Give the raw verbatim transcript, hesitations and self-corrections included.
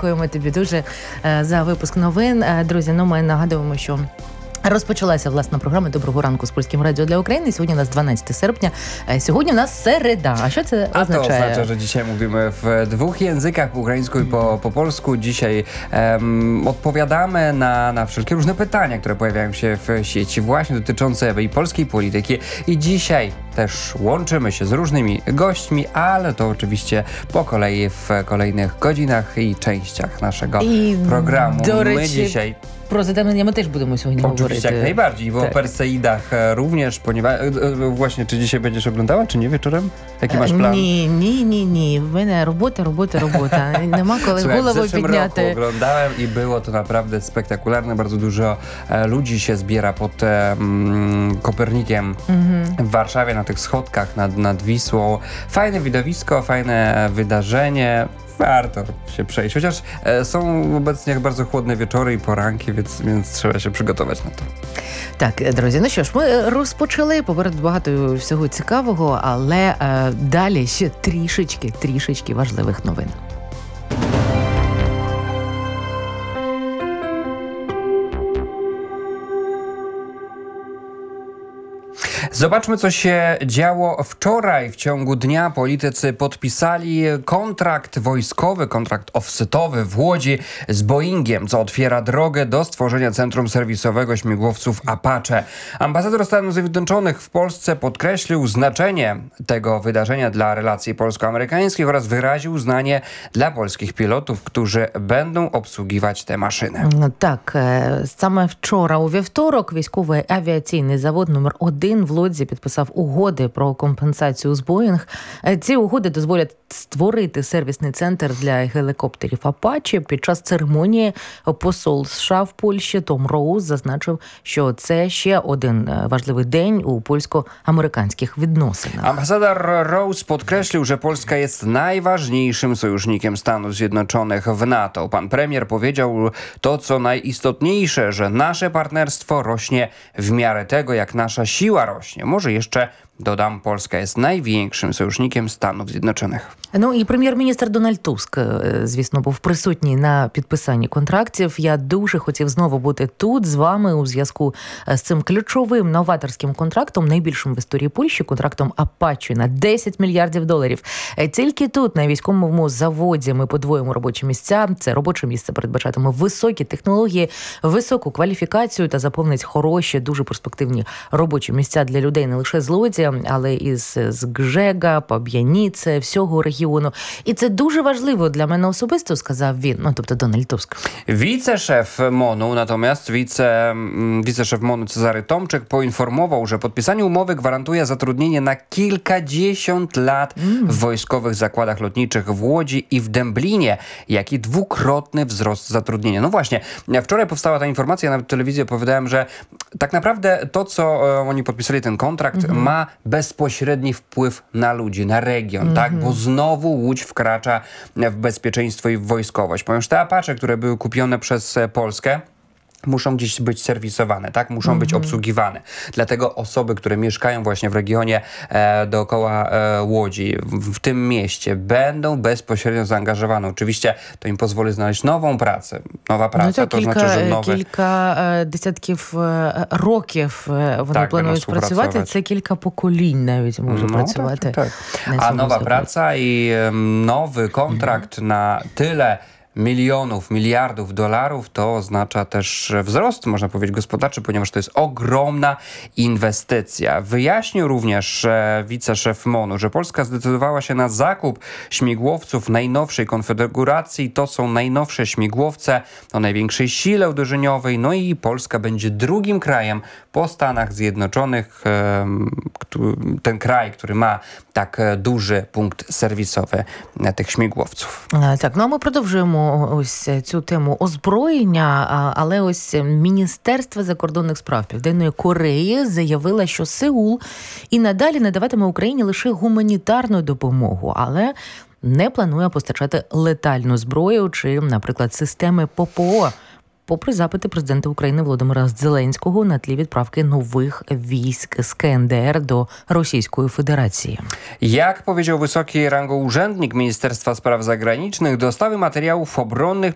Дякуємо тобі дуже за випуск новин. Друзі, ну ми нагадуємо, що розпочалася власна програма «Доброго ранку» з Польським радіо для України. Сьогодні у нас дванадцяте серпня. Сьогодні у нас середа. A co to oznacza? A to oznacza, że dzisiaj mówimy w dwóch językach, po ukraińsku i po, po polsku. Dzisiaj um, odpowiadamy na, na wszelkie różne pytania, które pojawiają się w sieci właśnie dotyczące i polskiej polityki. I dzisiaj też łączymy się z różnymi gośćmi, ale to oczywiście po kolei w kolejnych godzinach i częściach naszego I programu. My dzisiaj... Про затемнення ми теж будемо сьогодні Oczywiście, говорити. jak najbardziej, bo tak. o Perseidach również, ponieważ właśnie, czy dzisiaj będziesz oglądała, czy nie wieczorem? Jaki masz plan? Ні, ні, ні, ні. В мене робота, робота, робота. Нема коли Słuchaj, голову w zeszłym підняти. roku oglądałem i było to naprawdę spektakularne. Bardzo dużo e, ludzi się zbiera pod e, m, Kopernikiem mm-hmm. w Warszawie na tych schodkach nad, nad Wisłą. Fajne widowisko, fajne wydarzenie. Warto się przejść, chociaż e, są obecnie bardzo chłodne wieczory i poranki, więc, więc trzeba się przygotować na to. Так, друзі, ну що ж, ми розпочали, попереду багато всього цікавого, але е, далі ще трішечки, трішечки важливих новин. Zobaczmy, co się działo wczoraj. W ciągu dnia politycy podpisali kontrakt wojskowy, kontrakt offsetowy w Łodzi z Boeingiem, co otwiera drogę do stworzenia centrum serwisowego śmigłowców Apache. Ambasador Stanów Zjednoczonych w Polsce podkreślił znaczenie tego wydarzenia dla relacji polsko-amerykańskich oraz wyraził uznanie dla polskich pilotów, którzy będą obsługiwać te maszyny. Так, саме вчора у вівторок військовий авіаційний завод номер один в Лодзі підписав угоди про компенсацію з Боїнг. Ці угоди дозволять створити сервісний центр для гелікоптерів Apache. Під час церемонії посол США в Польщі Том Роуз зазначив, що це ще один важливий день у польсько-американських відносинах. Ambasador Rose podkreślił, że Polska jest najważniejszym sojusznikiem Stanów Zjednoczonych w NATO. Pan premier powiedział to, co najistotniejsze, że nasze partnerstwo rośnie w miarę tego, jak nasza siła rośnie. Może jeszcze dodam, Polska jest największym sojusznikiem Stanów Zjednoczonych. Ну і прем'єр-міністр Дональд Туск, звісно, був присутній на підписанні контрактів. Я дуже хотів знову бути тут з вами у зв'язку з цим ключовим новаторським контрактом, найбільшим в історії Польщі, контрактом Apache на десять мільярдів доларів. Тільки тут, на військовому заводі, ми подвоїмо робочі місця. Це робоче місце передбачатиме високі технології, високу кваліфікацію та заповнить хороші, дуже перспективні робочі місця для людей не лише з Лодзі, але і з, з Гжега, Паб'яніце, всього регіону. І це дуже важливо для мене особисто, сказав він, ну, тобто Дональд Туск. Wiceszef MONU, natomiast wice, wiceszef MONU Cezary Tomczyk poinformował, że podpisanie umowy gwarantuje zatrudnienie na kilkadziesiąt lat mm. w wojskowych zakładach lotniczych w Łodzi i w Dęblinie, jak i dwukrotny wzrost zatrudnienia. No właśnie, wczoraj powstała ta informacja, ja nawet w telewizji opowiadałem, że tak naprawdę to, co oni podpisali, ten kontrakt, mm-hmm. ma bezpośredni wpływ na ludzi, na region, mm-hmm. tak? Bo znowu Łódź wkracza w bezpieczeństwo i w wojskowość. Ponieważ te Apache, które były kupione przez Polskę, muszą gdzieś być serwisowane, tak? Muszą mm-hmm. być obsługiwane. Dlatego osoby, które mieszkają właśnie w regionie e, dookoła e, Łodzi, w, w tym mieście, będą bezpośrednio zaangażowane. Oczywiście to im pozwoli znaleźć nową pracę. Nowa praca, no to, to кілька, znaczy, że nowe... Кілька е, десятків е, років е, вони так, планують працювати. Це кілька поколінь навіть може no, працювати. Tak, tak. A nowa sobie. praca i um, nowy kontrakt mm. na tyle milionów, miliardów dolarów, to oznacza też wzrost, można powiedzieć, gospodarczy, ponieważ to jest ogromna inwestycja. Wyjaśnił również e, wiceszef MONU, że Polska zdecydowała się na zakup śmigłowców najnowszej konfiguracji. To są najnowsze śmigłowce o największej sile uderzeniowej, no i Polska będzie drugim krajem po Stanach Zjednoczonych, e, ten kraj, który ma tak duży punkt serwisowy tych śmigłowców. Так, ну а ми продовжуємо ось цю тему озброєння, але ось Міністерство закордонних справ Південної Кореї заявило, що Сеул і надалі надаватиме Україні лише гуманітарну допомогу, але не планує постачати летальну зброю чи, наприклад, системи ППО. Попри запити президента України Володимира Зеленського на тлі відправки нових wojsk z K N D R do Rosyjskiej Federacji. Jak powiedział wysokiej rangą urzędnik Ministerstwa Spraw Zagranicznych, dostawy materiałów obronnych